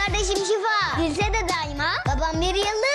kardeşim Şifa. Gülse de daima. Babam bir yıldız.